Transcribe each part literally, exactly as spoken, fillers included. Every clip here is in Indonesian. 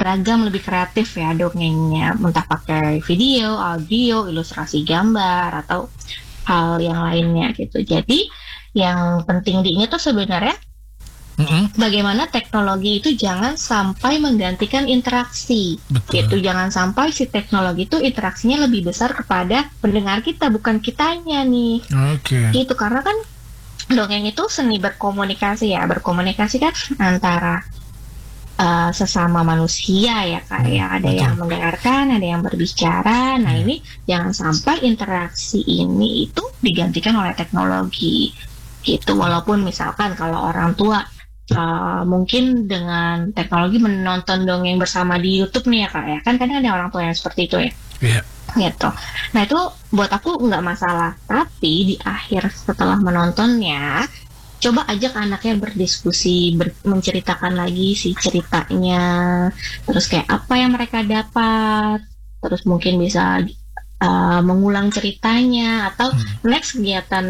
beragam, lebih kreatif ya dongengnya, entah pakai video, audio, ilustrasi gambar atau hal yang lainnya gitu. Jadi yang penting di ini tuh sebenarnya Mm-mm. bagaimana teknologi itu jangan sampai menggantikan interaksi. Betul. Gitu, jangan sampai si teknologi itu interaksinya lebih besar kepada pendengar kita, bukan kitanya nih. Oke. Gitu, karena kan dongeng itu seni berkomunikasi ya, berkomunikasi kan antara uh, sesama manusia ya Kak ya, ada betul. yang mendengarkan, ada yang berbicara. Nah Hmm. ini jangan sampai interaksi ini itu digantikan oleh teknologi gitu. Walaupun misalkan kalau orang tua uh, mungkin dengan teknologi menonton dongeng bersama di YouTube nih ya Kak ya, kan kadang ada orang tua yang seperti itu ya. Iya. Gitu. Nah itu buat aku nggak masalah. Tapi di akhir setelah menontonnya, coba ajak anaknya berdiskusi, ber- menceritakan lagi si ceritanya, terus kayak apa yang mereka dapat, terus mungkin bisa uh, mengulang ceritanya atau Hmm. next kegiatan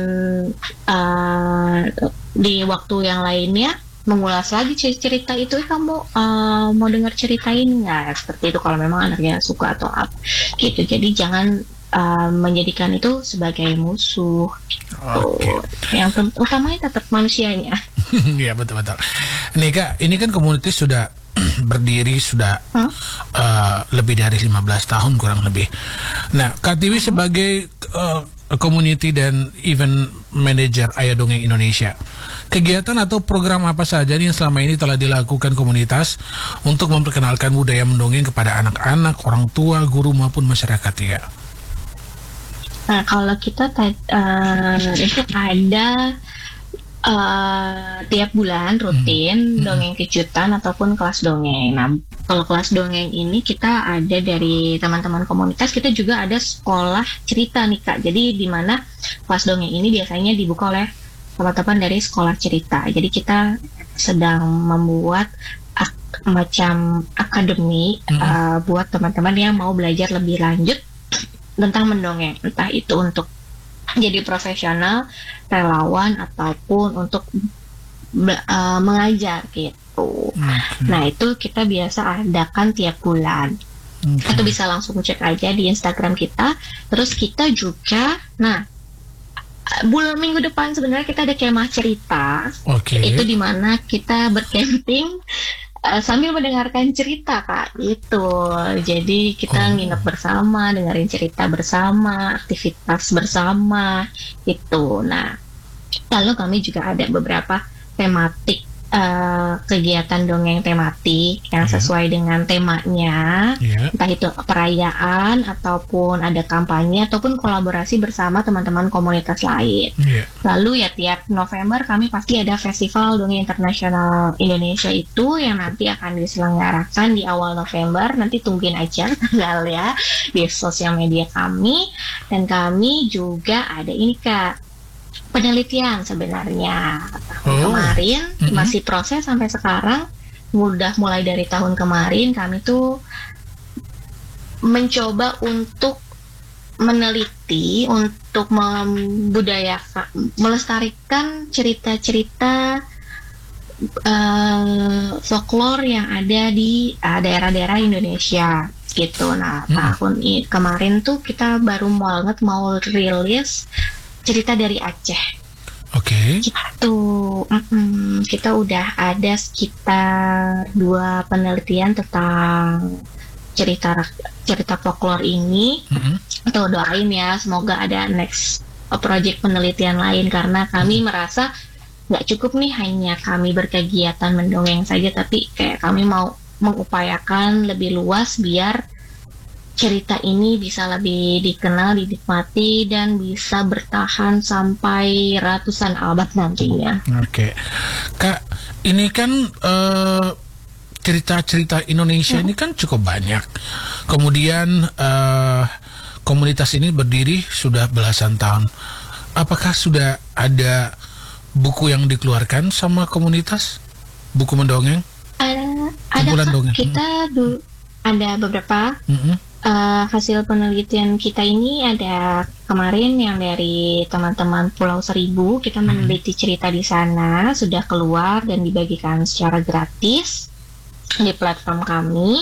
uh, di waktu yang lainnya mengulas lagi cer- cerita itu. Eh, kamu uh, mau dengar cerita ini nggak, seperti itu kalau memang anaknya suka atau apa gitu. Jadi jangan uh, menjadikan itu sebagai musuh gitu. Oke. Yang tem- utamanya tetap manusianya. Iya, betul-betul. Nih Kak, ini kan komunitas sudah berdiri sudah Hmm? uh, lebih dari lima belas tahun kurang lebih. Nah, Kak Tiwi sebagai uh, community dan event manager Ayah Dongeng Indonesia, kegiatan atau program apa saja nih yang selama ini telah dilakukan komunitas untuk memperkenalkan budaya mendongeng kepada anak-anak, orang tua, guru maupun masyarakat ya? Nah kalau kita ta- uh, itu ada uh, tiap bulan rutin Hmm. dongeng kejutan ataupun kelas dongeng. Nah kalau kelas dongeng ini kita ada dari teman-teman komunitas, kita juga ada sekolah cerita nih Kak. Jadi di mana kelas dongeng ini biasanya dibuka oleh teman-teman dari sekolah cerita. Jadi kita sedang membuat ak- macam akademi Mhm. uh, buat teman-teman yang mau belajar lebih lanjut tentang mendongeng, entah itu untuk jadi profesional, relawan ataupun untuk be- uh, mengajar gitu. Oke. Nah itu kita biasa adakan tiap bulan. Oke. Atau bisa langsung cek aja di Instagram kita. Terus kita juga, nah bulan minggu depan sebenarnya kita ada kemah cerita. Oke. Itu dimana kita bercamping uh, sambil mendengarkan cerita Kak gitu. Jadi kita Oh. nginep bersama, dengerin cerita bersama, aktivitas bersama gitu. Nah lalu kami juga ada beberapa tematik, uh, kegiatan dongeng tematik yang Ya. sesuai dengan temanya, Ya. entah itu perayaan ataupun ada kampanye ataupun kolaborasi bersama teman-teman komunitas lain. Ya. Lalu ya tiap November kami pasti ada Festival Dongeng Internasional Indonesia itu yang nanti akan diselenggarakan di awal November. Nanti tungguin aja tanggal ya di sosial media kami. Dan kami juga ada ini Kak, penelitian sebenarnya. Tahun Oh. kemarin Mhm. masih proses sampai sekarang. Udah mulai dari tahun kemarin kami tuh mencoba untuk meneliti, untuk membudayakan, melestarikan cerita-cerita uh, folklore yang ada di uh, daerah-daerah Indonesia gitu. Nah Hmm. tahun i- kemarin tuh kita baru banget mau rilis cerita dari Aceh Oke. gitu. Mm-mm. Kita udah ada sekitar dua penelitian tentang cerita cerita folklore ini. Mhm. Tuh doain ya, semoga ada next project penelitian lain karena kami merasa nggak cukup nih hanya kami berkegiatan mendongeng saja, tapi kayak kami mau mengupayakan lebih luas biar cerita ini bisa lebih dikenal, dinikmati dan bisa bertahan sampai ratusan abad nantinya. Oke, Kak, ini kan eh, cerita-cerita Indonesia ini kan cukup banyak. Kemudian eh, komunitas ini berdiri sudah belasan tahun. Apakah sudah ada buku yang dikeluarkan sama komunitas? Buku mendongeng? Ada, ada Kumpulan Kak, dongeng. kita du- ada beberapa Mm-mm. uh, hasil penelitian kita ini. Ada kemarin yang dari teman-teman Pulau Seribu, kita meneliti cerita di sana, sudah keluar dan dibagikan secara gratis di platform kami.